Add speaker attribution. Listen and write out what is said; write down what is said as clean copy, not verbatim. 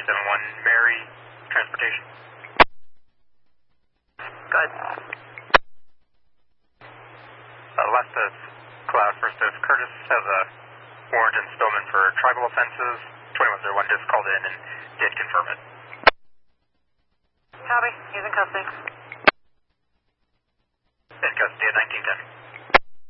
Speaker 1: 571 Mary, transportation.
Speaker 2: Go ahead.
Speaker 1: Last of Cloud, first of Curtis has a warrant in Spillman for tribal offenses. 2101 just called in and did confirm it.
Speaker 2: Copy. He's in custody.
Speaker 1: In custody at 1910.